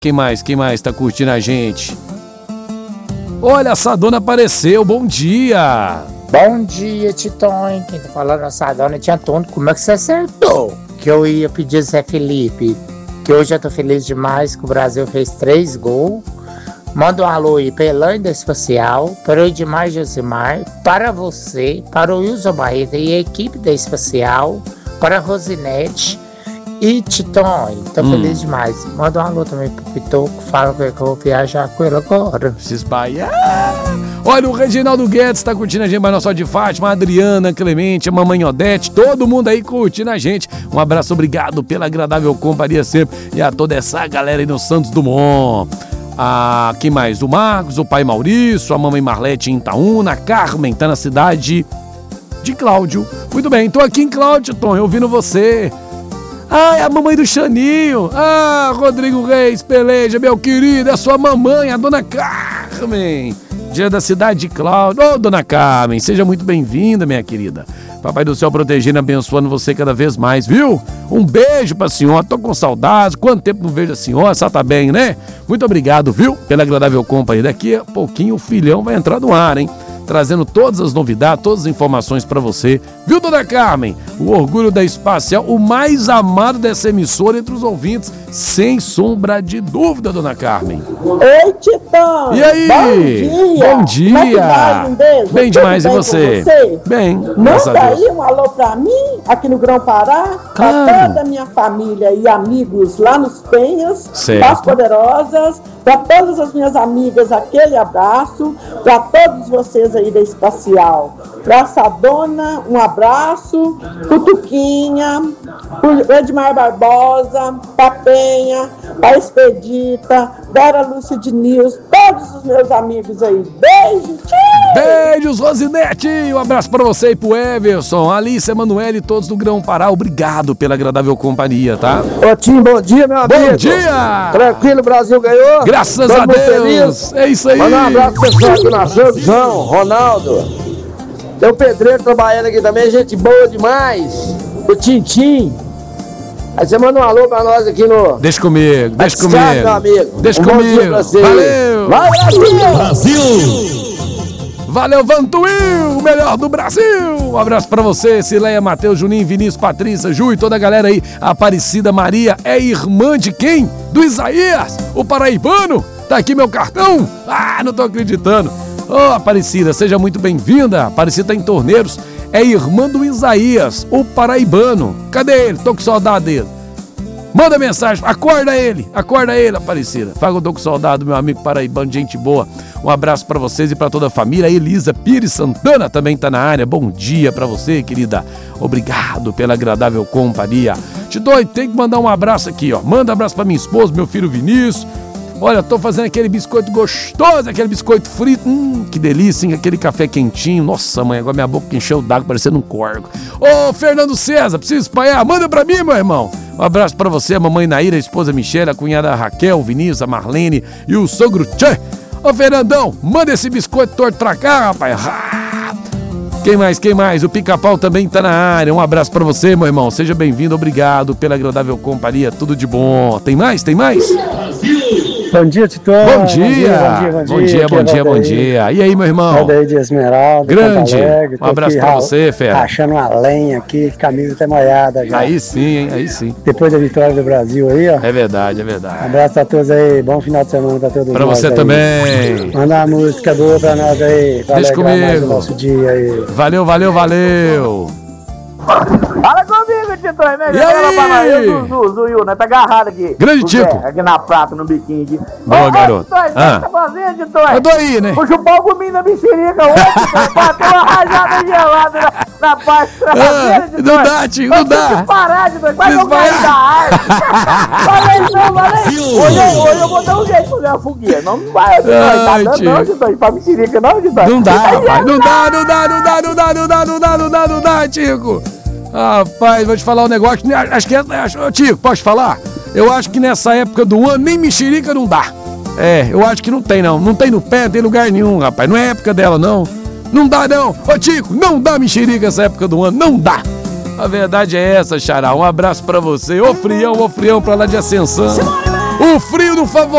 Quem mais tá curtindo a gente? Olha, essa dona apareceu, bom dia! Bom dia, Titon. Quem tá falando é essa dona Tia Antônio. Como é que você acertou? Que eu ia pedir Zé Felipe, que hoje eu tô feliz demais que o Brasil fez 3 gols. Manda um alô aí pra Elaine da Espacial, para o Edmar Josimar, para você, para o Wilson Barreto e a equipe da Espacial, para a Rosinete e Titon. Tô feliz demais. Manda um alô também pro Pitoco, fala que eu vou viajar com ele agora. Se espalhar. Olha, o Reginaldo Guedes tá curtindo a gente, mas não só de Fátima, a Adriana, a Clemente, a mamãe Odete, todo mundo aí curtindo a gente. Um abraço, obrigado pela agradável companhia sempre e a toda essa galera aí no Santos Dumont. Quem mais? O Marcos, o pai Maurício, a mamãe Marlete em Itaúna, a Carmen tá na cidade de Cláudio. Muito bem, tô aqui em Cláudio, Tom, eu ouvindo você. Ai, a mamãe do Xaninho. Rodrigo Reis Peleja, meu querido, é sua mamãe, a dona Carmen. Dia da cidade de Cláudio. Ô, dona Carmen, seja muito bem-vinda, minha querida. Papai do céu protegendo e abençoando você cada vez mais, viu? Um beijo pra senhora, tô com saudades. Quanto tempo não vejo a senhora, só tá bem, né? Muito obrigado, viu? Pela agradável companhia. Daqui a pouquinho o filhão vai entrar no ar, hein? Trazendo todas as novidades, todas as informações pra você. Viu, dona Carmen? O orgulho da Espacial, o mais amado dessa emissora entre os ouvintes, sem sombra de dúvida, dona Carmen. Oi, Titão! E aí? Bom dia! Bom dia! Bem demais, e você? Bem, manda aí um alô pra mim, aqui no Grão-Pará, pra toda a minha família e amigos lá nos Penhas, das Poderosas, pra todas as minhas amigas, aquele abraço, pra todos vocês aí da Espacial. Pra Sadona, um abraço, pro Tuquinha, pro Edmar Barbosa, pra Penha, pra Expedita, Vera Lúcia de Nils, todos os meus amigos aí. Beijo, tchau! Beijos, Rosinete! Um abraço pra você e pro Everson, Alice, Emanuele e todos do Grão-Pará. Obrigado pela agradável companhia, tá? Ô, Tim, bom dia, meu amigo. Bom dia! Tranquilo, o Brasil ganhou? Graças a Deus! Feliz. É isso aí! Manda um abraço pro pessoal aqui na João, Ronaldo. Tem o Pedreiro trabalhando aqui também, gente boa demais. O Tintim. Aí você manda um alô pra nós aqui no... Deixa comigo, deixa comigo. Meu amigo. Deixa comigo. Valeu! Vai, Brasil! Valeu, Vantuil, o melhor do Brasil! Um abraço pra você, Cileia, Matheus, Juninho, Vinícius, Patrícia, Ju e toda a galera aí. A Aparecida Maria é irmã de quem? Do Isaías, o paraibano. Tá aqui meu cartão. Não tô acreditando. Ô, Aparecida, seja muito bem-vinda. Aparecida tá em Torneiros. É irmã do Isaías, o paraibano. Cadê ele? Tô com saudade dele. Manda mensagem, acorda ele, Aparecida. Fala que eu tô com saudade do meu amigo paraibano, gente boa. Um abraço pra vocês e pra toda a família. A Elisa Pires Santana também tá na área. Bom dia pra você, querida. Obrigado pela agradável companhia. Tem que mandar um abraço aqui, ó. Manda um abraço pra minha esposa, meu filho Vinícius. Olha, tô fazendo aquele biscoito gostoso, aquele biscoito frito. Que delícia, hein? Aquele café quentinho. Nossa, mãe, agora minha boca encheu d'água, parecendo um corgo. Ô, Fernando César, preciso espalhar. Manda pra mim, meu irmão. Um abraço pra você, a mamãe Naíra, a esposa Michele, a cunhada Raquel, o Vinícius, a Marlene e o sogro Tchê. Ô, Fernandão, manda esse biscoito torto pra cá, rapaz. Quem mais? O Pica-Pau também tá na área. Um abraço pra você, meu irmão. Seja bem-vindo, obrigado pela agradável companhia. Tudo de bom. Tem mais? Bom dia, Titão. Bom dia. E aí, meu irmão? Rodaí de Esmeralda. Grande. Um abraço pra você, fera. Achando uma lenha aqui, camisa até molhada já. Aí sim, hein? Aí sim. Depois da vitória do Brasil aí, ó. É verdade. Um abraço a todos aí. Bom final de semana pra todos nós. Pra você aí também. Manda uma música boa pra nós aí. Pra deixa comigo. Mais o nosso dia aí. Valeu. Fala comigo, Titão. E aí? Zuiu, né? Tá agarrado aqui. Grande Tico. Aqui na prata, no biquinho aqui. Boa, garoto. Titão, o que tá fazendo, Titão? Eu tô aí, né? Vou chupar o gominho da mexerica hoje, Titão. Bateu uma rajada gelada na parte traseira, Titão. Não dá, Tico, não dá. Tem que parar, Titão. Quase eu caí da árvore. Falei. Hoje eu vou dar um jeito de fazer uma fogueira. Não vai, Titão. Tá dando não, Titão. Pra mexerica não, Titão. Não dá, rapaz. Não dá, Tico. Rapaz, vou te falar um negócio. Tico, posso falar? Eu acho que nessa época do ano nem mexerica não dá. Eu acho que não tem, não. Não tem no pé, não tem lugar nenhum, rapaz. Não é época dela, não. Não dá, não. Ô, Tico, não dá mexerica essa época do ano. Não dá. A verdade é essa, Xará. Um abraço pra você. Ô frião pra lá de Ascensão. O frio do favorito.